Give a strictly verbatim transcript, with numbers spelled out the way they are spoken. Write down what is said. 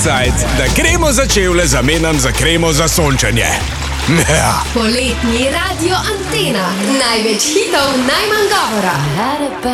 cajt, da kremo za čevlje zamenjam za kremo za sončenje. Ja. Poletni Radio Antena. Največ hitov, najmanj govora.